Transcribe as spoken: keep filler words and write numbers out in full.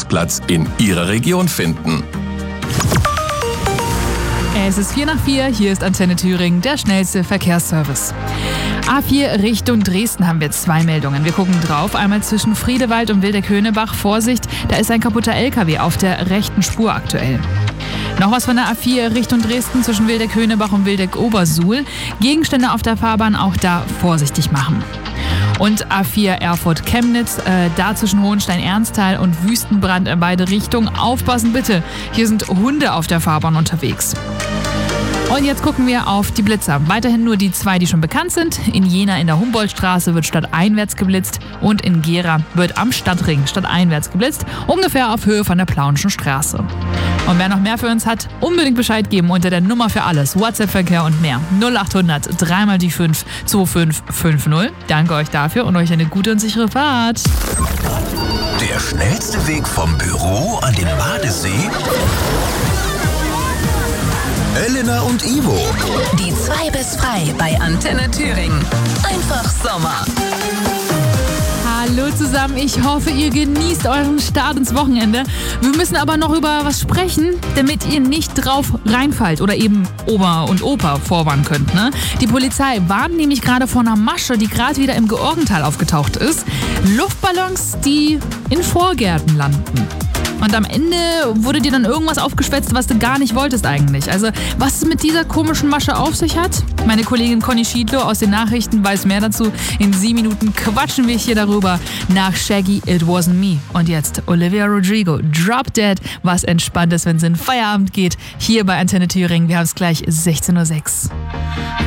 Parkplatz in Ihrer Region finden. Es ist vier nach vier, hier ist Antenne Thüringen, der schnellste Verkehrsservice. A vier Richtung Dresden haben wir zwei Meldungen. Wir gucken drauf. Einmal zwischen Friedewald und Wildeck-Höneberg. Vorsicht, da ist ein kaputter L K W auf der rechten Spur aktuell. Noch was von der A vier Richtung Dresden zwischen Wildeck-Höneberg und Wildeck-Obersuhl. Gegenstände auf der Fahrbahn auch da vorsichtig machen. Und A vier Erfurt-Chemnitz, äh, da zwischen Hohenstein-Ernsthal und Wüstenbrand in beide Richtungen. Aufpassen bitte, hier sind Hunde auf der Fahrbahn unterwegs. Und jetzt gucken wir auf die Blitzer. Weiterhin nur die zwei, die schon bekannt sind. In Jena in der Humboldtstraße wird stadteinwärts geblitzt und in Gera wird am Stadtring stadteinwärts geblitzt, ungefähr auf Höhe von der Plaunischen Straße. Und wer noch mehr für uns hat, unbedingt Bescheid geben unter der Nummer für alles, WhatsApp-Verkehr und mehr. null acht hundert drei mal die fünf zwei fünf fünf null. Danke euch dafür und euch eine gute und sichere Fahrt. Der schnellste Weg vom Büro an den Badesee? Elena und Ivo. Die zwei bis frei bei Antenne Thüringen. Einfach Sommer. Hallo zusammen, ich hoffe, ihr genießt euren Start ins Wochenende. Wir müssen aber noch über was sprechen, damit ihr nicht drauf reinfallt oder eben Oma und Opa vorwarnen könnt. Ne? Die Polizei warnt nämlich gerade vor einer Masche, die gerade wieder im Georgental aufgetaucht ist. Luftballons, die in Vorgärten landen. Und am Ende wurde dir dann irgendwas aufgeschwätzt, was du gar nicht wolltest eigentlich. Also, was es mit dieser komischen Masche auf sich hat? Meine Kollegin Conny Schiedlow aus den Nachrichten weiß mehr dazu. In sieben Minuten quatschen wir hier darüber. Nach Shaggy, It Wasn't Me. Und jetzt Olivia Rodrigo, Drop Dead. Was entspannt ist, wenn es in Feierabend geht. Hier bei Antenne Thüringen. Wir haben es gleich sechzehn Uhr sechs.